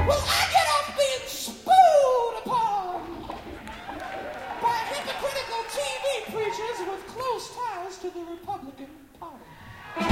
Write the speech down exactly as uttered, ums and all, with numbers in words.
Well, I get off being spewed upon by hypocritical T V preachers with close ties to the Republican Party.